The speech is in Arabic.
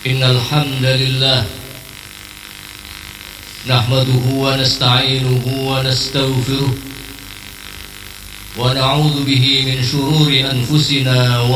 إن الحمد لله نحمده ونستعينه ونستغفره ونعوذ به من شرور أنفسنا